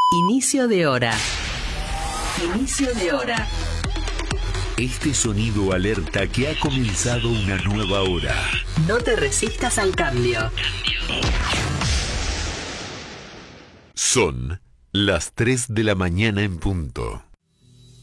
Inicio de hora. Inicio de hora. Este sonido alerta que ha comenzado una nueva hora. No te resistas al cambio. Son las 3 de la mañana en punto.